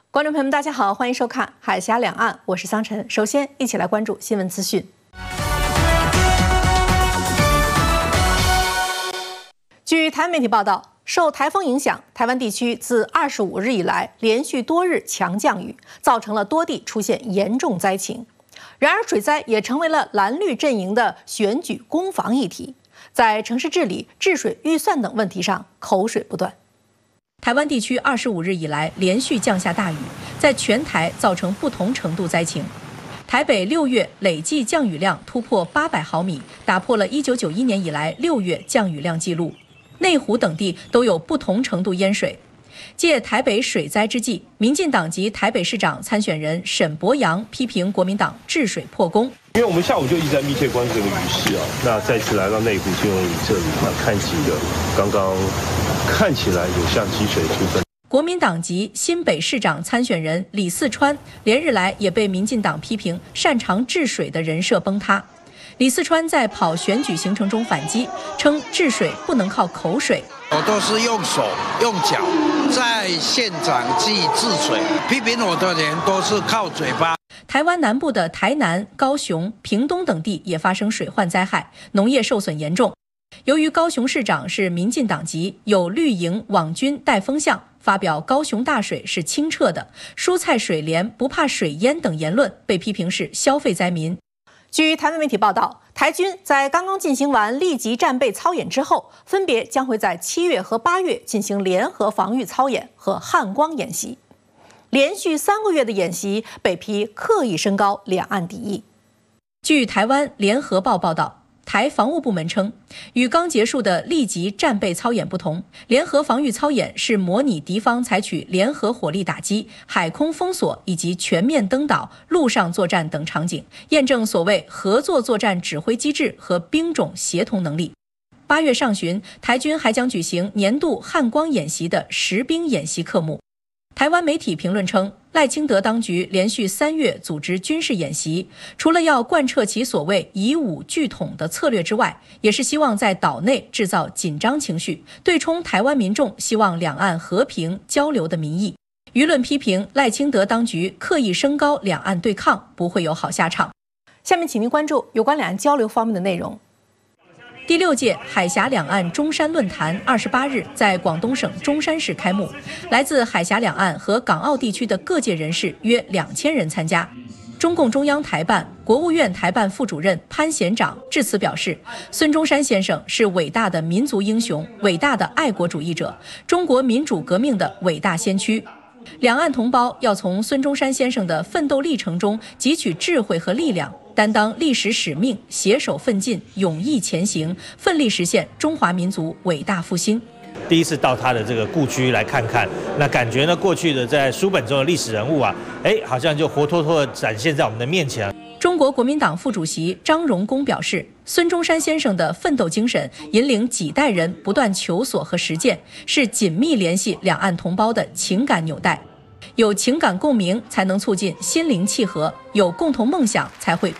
观众朋友们，大家好，欢迎收看《海峡两岸》，我是桑晨。首先，一起来关注新闻资讯。据台湾媒体报道，受台风影响，台湾地区自25日以来连续多日强降雨，造成了多地出现严重灾情。然而，水灾也成为了蓝绿阵营的选举攻防议题，在城市治理、治水预算等问题上口水不断。台湾地区25日以来连续降下大雨，在全台造成不同程度灾情。台北6月累计降雨量突破800毫米，打破了1991年以来6月降雨量纪录。内湖等地都有不同程度淹水。借台北水灾之际，民进党籍台北市长参选人沈伯洋批评国民党治水破功。 因为我们下午就一直在密切关注这个雨势啊，那再次来到内湖金融里这里，那看几个刚刚看起来有像积水出分。 国民党籍新北市长参选人李四川连日来也被民进党批评擅长治水的人设崩塌。李四川在跑选举行程中反击，称治水不能靠口水。 我都是用手用脚在现场去治水，批评我的人都是靠嘴巴。 台湾南部的台南、高雄、屏东等地也发生水患灾害，农业受损严重。由于高雄市长是民进党籍，有绿营网军带风向，发表高雄大水是清澈的，蔬菜水莲不怕水淹等言论，被批评是消费灾民。据台湾媒体报道，台军在刚刚进行完立即战备操演之后，分别将会在7月和8月进行联合防御操演和汉光演习。连续3个月的演习被批刻意升高两岸敌意。据台湾联合报报道，台防务部门称，与刚结束的立即战备操演不同，联合防御操演是模拟敌方采取联合火力打击、海空封锁以及全面登岛、陆上作战等场景，验证所谓合作作战指挥机制和兵种协同能力。8月上旬，台军还将举行年度汉光演习的实兵演习科目。台湾媒体评论称，赖清德当局连续3月组织军事演习，除了要贯彻其所谓以武拒统的策略之外，也是希望在岛内制造紧张情绪，对冲台湾民众希望两岸和平交流的民意。舆论批评赖清德当局刻意升高两岸对抗，不会有好下场。下面请您关注有关两岸交流方面的内容。第6届海峡两岸中山论坛28日在广东省中山市开幕，来自海峡两岸和港澳地区的各界人士约2000人参加。中共中央台办、国务院台办副主任潘贤长致辞表示，孙中山先生是伟大的民族英雄、伟大的爱国主义者，中国民主革命的伟大先驱。两岸同胞要从孙中山先生的奋斗历程中汲取智慧和力量，担当历史使命，携手奋进，勇毅前行，奋力实现中华民族伟大复兴。 第一次到他的这个故居来看看，那感觉呢，过去的在书本中的历史人物啊，好像就活脱脱的展现在我们的面前。 中国国民党副主席张荣恭表示，孙中山先生的奋斗精神引领几代人不断求索和实践，是紧密联系两岸同胞的情感纽带。有情感共鸣才能促进心灵契合，有共同梦想才会